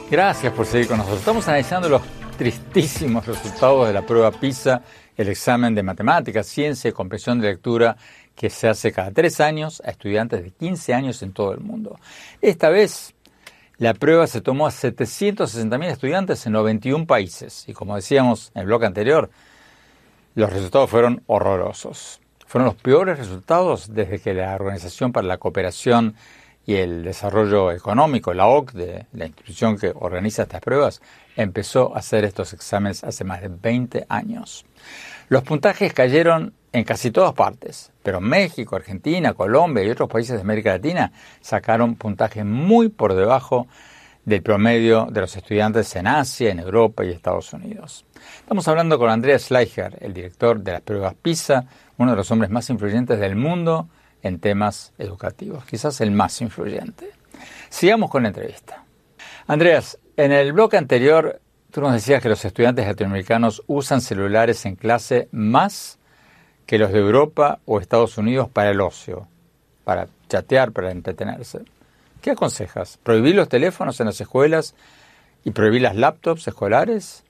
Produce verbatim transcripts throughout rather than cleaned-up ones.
Gracias por seguir con nosotros. Estamos analizando los tristísimos resultados de la prueba PISA, el examen de matemáticas, ciencia y comprensión de lectura que se hace cada tres años a estudiantes de quince años en todo el mundo. Esta vez la prueba se tomó a setecientos sesenta mil estudiantes en noventa y uno países y, como decíamos en el bloque anterior, los resultados fueron horrorosos. Fueron los peores resultados desde que la Organización para la Cooperación y el Desarrollo Económico, la O C D E, la institución que organiza estas pruebas, empezó a hacer estos exámenes hace más de veinte años. Los puntajes cayeron en casi todas partes, pero México, Argentina, Colombia y otros países de América Latina sacaron puntajes muy por debajo del promedio de los estudiantes en Asia, en Europa y Estados Unidos. Estamos hablando con Andreas Schleicher, el director de las pruebas PISA, uno de los hombres más influyentes del mundo en temas educativos, quizás el más influyente. Sigamos con la entrevista. Andreas, en el bloque anterior tú nos decías que los estudiantes latinoamericanos usan celulares en clase más que los de Europa o Estados Unidos para el ocio, para chatear, para entretenerse. ¿Qué aconsejas? ¿Prohibir los teléfonos en las escuelas y prohibir las laptops escolares?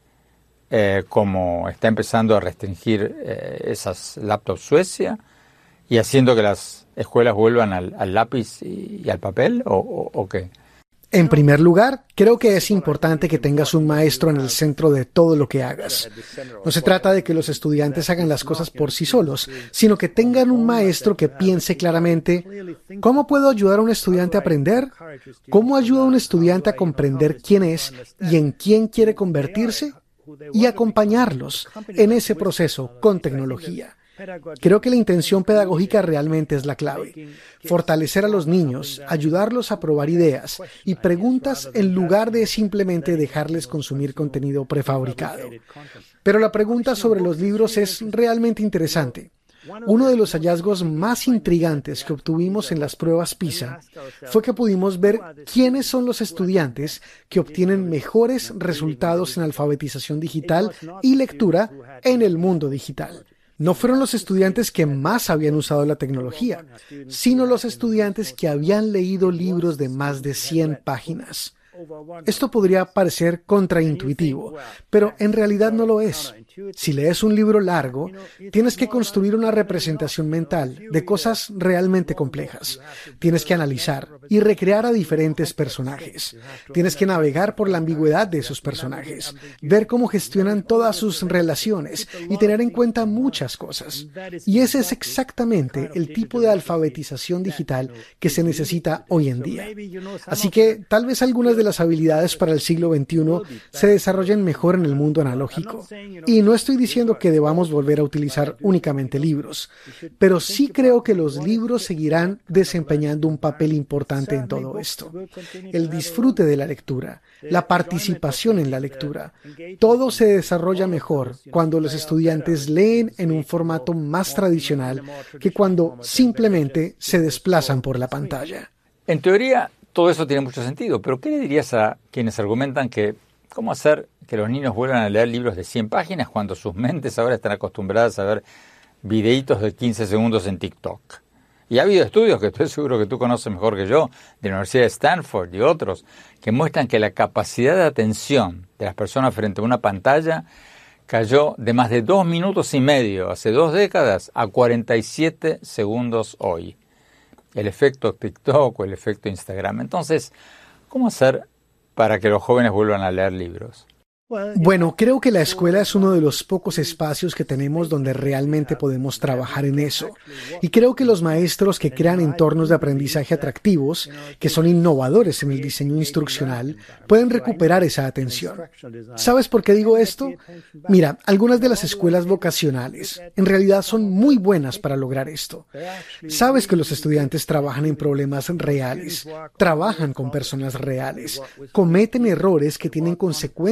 Eh, como está empezando a restringir eh, esas laptops Suecia y haciendo que las escuelas vuelvan al, al lápiz y, y al papel, ¿o, o, o qué? En primer lugar, creo que es importante que tengas un maestro en el centro de todo lo que hagas. No se trata de que los estudiantes hagan las cosas por sí solos, sino que tengan un maestro que piense claramente: ¿cómo puedo ayudar a un estudiante a aprender? ¿Cómo ayuda a un estudiante a comprender quién es y en quién quiere convertirse? Y acompañarlos en ese proceso con tecnología. Creo que la intención pedagógica realmente es la clave. Fortalecer a los niños, ayudarlos a probar ideas y preguntas en lugar de simplemente dejarles consumir contenido prefabricado. Pero la pregunta sobre los libros es realmente interesante. Uno de los hallazgos más intrigantes que obtuvimos en las pruebas PISA fue que pudimos ver quiénes son los estudiantes que obtienen mejores resultados en alfabetización digital y lectura en el mundo digital. No fueron los estudiantes que más habían usado la tecnología, sino los estudiantes que habían leído libros de más de cien páginas. Esto podría parecer contraintuitivo, pero en realidad no lo es. Si lees un libro largo, tienes que construir una representación mental de cosas realmente complejas. Tienes que analizar y recrear a diferentes personajes. Tienes que navegar por la ambigüedad de esos personajes, ver cómo gestionan todas sus relaciones y tener en cuenta muchas cosas. Y ese es exactamente el tipo de alfabetización digital que se necesita hoy en día. Así que tal vez algunas de las habilidades para el siglo veintiuno se desarrollen mejor en el mundo analógico. Y no estoy diciendo que debamos volver a utilizar únicamente libros, pero sí creo que los libros seguirán desempeñando un papel importante en todo esto. El disfrute de la lectura, la participación en la lectura, todo se desarrolla mejor cuando los estudiantes leen en un formato más tradicional que cuando simplemente se desplazan por la pantalla. En teoría, todo eso tiene mucho sentido, pero ¿qué le dirías a quienes argumentan que cómo hacer que los niños vuelvan a leer libros de cien páginas cuando sus mentes ahora están acostumbradas a ver videitos de quince segundos en TikTok? Y ha habido estudios que estoy seguro que tú conoces mejor que yo, de la Universidad de Stanford y otros, que muestran que la capacidad de atención de las personas frente a una pantalla cayó de más de dos minutos y medio hace dos décadas a cuarenta y siete segundos hoy. El efecto TikTok o el efecto Instagram. Entonces, ¿cómo hacer para que los jóvenes vuelvan a leer libros? Bueno, creo que la escuela es uno de los pocos espacios que tenemos donde realmente podemos trabajar en eso. Y creo que los maestros que crean entornos de aprendizaje atractivos, que son innovadores en el diseño instruccional, pueden recuperar esa atención. ¿Sabes por qué digo esto? Mira, algunas de las escuelas vocacionales en realidad son muy buenas para lograr esto. Sabes que los estudiantes trabajan en problemas reales, trabajan con personas reales, cometen errores que tienen consecuencias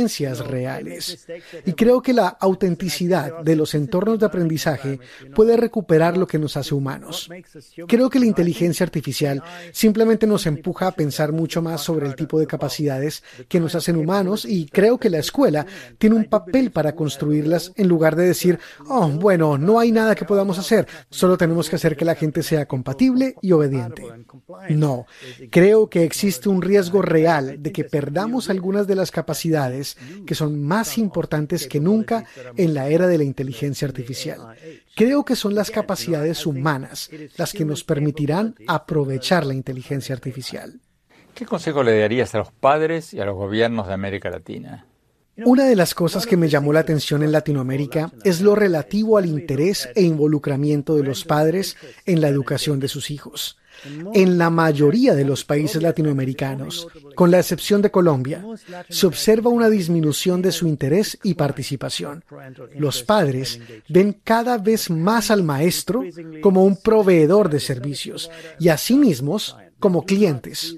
reales. Y creo que la autenticidad de los entornos de aprendizaje puede recuperar lo que nos hace humanos. Creo que la inteligencia artificial simplemente nos empuja a pensar mucho más sobre el tipo de capacidades que nos hacen humanos, y creo que la escuela tiene un papel para construirlas en lugar de decir, oh, bueno, no hay nada que podamos hacer, solo tenemos que hacer que la gente sea compatible y obediente. No, creo que existe un riesgo real de que perdamos algunas de las capacidades que son más importantes que nunca en la era de la inteligencia artificial. Creo que son las capacidades humanas las que nos permitirán aprovechar la inteligencia artificial. ¿Qué consejo le darías a los padres y a los gobiernos de América Latina? Una de las cosas que me llamó la atención en Latinoamérica es lo relativo al interés e involucramiento de los padres en la educación de sus hijos. En la mayoría de los países latinoamericanos, con la excepción de Colombia, se observa una disminución de su interés y participación. Los padres ven cada vez más al maestro como un proveedor de servicios y a sí mismos como clientes.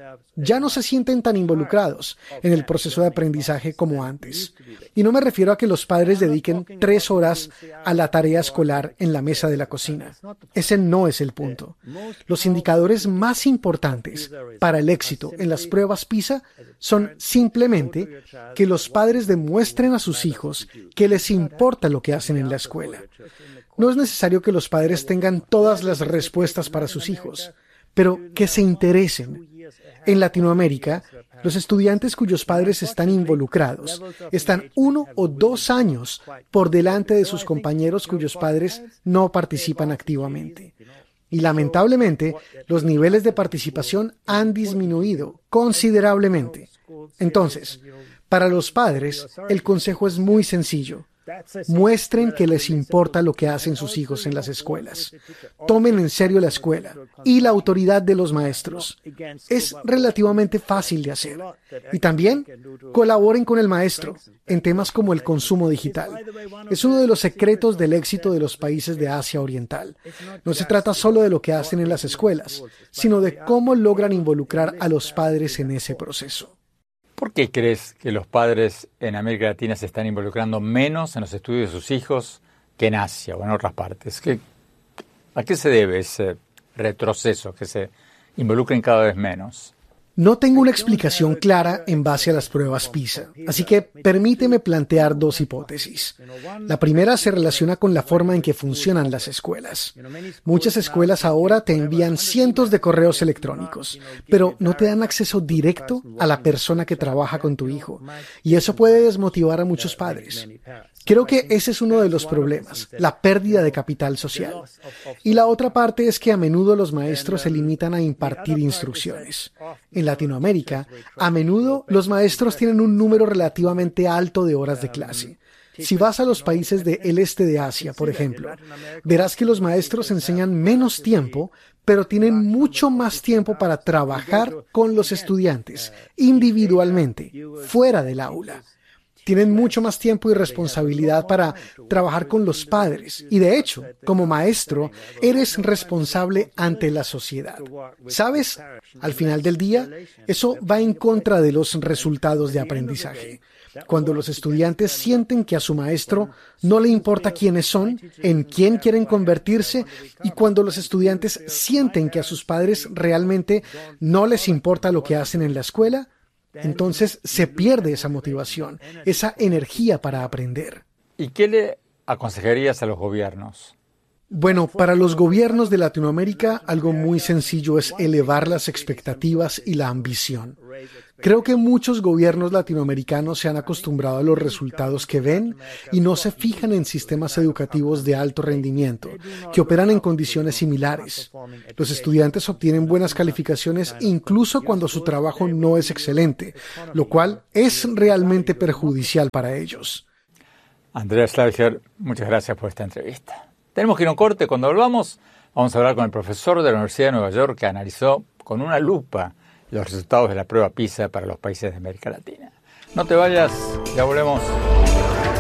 Ya no se sienten tan involucrados en el proceso de aprendizaje como antes. Y no me refiero a que los padres dediquen tres horas a la tarea escolar en la mesa de la cocina. Ese no es el punto. Los indicadores más importantes para el éxito en las pruebas PISA son simplemente que los padres demuestren a sus hijos que les importa lo que hacen en la escuela. No es necesario que los padres tengan todas las respuestas para sus hijos, pero que se interesen. En Latinoamérica, los estudiantes cuyos padres están involucrados están uno o dos años por delante de sus compañeros cuyos padres no participan activamente. Y lamentablemente, los niveles de participación han disminuido considerablemente. Entonces, para los padres, el consejo es muy sencillo. Muestren que les importa lo que hacen sus hijos en las escuelas. Tomen en serio la escuela y la autoridad de los maestros. Es relativamente fácil de hacer. Y también colaboren con el maestro en temas como el consumo digital. Es uno de los secretos del éxito de los países de Asia Oriental. No se trata solo de lo que hacen en las escuelas, sino de cómo logran involucrar a los padres en ese proceso. ¿Por qué crees que los padres en América Latina se están involucrando menos en los estudios de sus hijos que en Asia o en otras partes? ¿Qué, ¿A qué se debe ese retroceso, que se involucren cada vez menos? No tengo una explicación clara en base a las pruebas PISA, así que permíteme plantear dos hipótesis. La primera se relaciona con la forma en que funcionan las escuelas. Muchas escuelas ahora te envían cientos de correos electrónicos, pero no te dan acceso directo a la persona que trabaja con tu hijo, y eso puede desmotivar a muchos padres. Creo que ese es uno de los problemas, la pérdida de capital social. Y la otra parte es que a menudo los maestros se limitan a impartir instrucciones. En Latinoamérica, a menudo los maestros tienen un número relativamente alto de horas de clase. Si vas a los países del este de Asia, por ejemplo, verás que los maestros enseñan menos tiempo, pero tienen mucho más tiempo para trabajar con los estudiantes, individualmente, fuera del aula. Tienen mucho más tiempo y responsabilidad para trabajar con los padres. Y de hecho, como maestro, eres responsable ante la sociedad. ¿Sabes? Al final del día, eso va en contra de los resultados de aprendizaje. Cuando los estudiantes sienten que a su maestro no le importa quiénes son, en quién quieren convertirse, y cuando los estudiantes sienten que a sus padres realmente no les importa lo que hacen en la escuela, entonces se pierde esa motivación, esa energía para aprender. ¿Y qué le aconsejarías a los gobiernos? Bueno, para los gobiernos de Latinoamérica, algo muy sencillo es elevar las expectativas y la ambición. Creo que muchos gobiernos latinoamericanos se han acostumbrado a los resultados que ven y no se fijan en sistemas educativos de alto rendimiento, que operan en condiciones similares. Los estudiantes obtienen buenas calificaciones incluso cuando su trabajo no es excelente, lo cual es realmente perjudicial para ellos. Andreas Schlaicher, muchas gracias por esta entrevista. Tenemos que ir a un corte. Cuando volvamos, vamos a hablar con el profesor de la Universidad de Nueva York que analizó con una lupa los resultados de la prueba PISA para los países de América Latina. No te vayas, ya volvemos.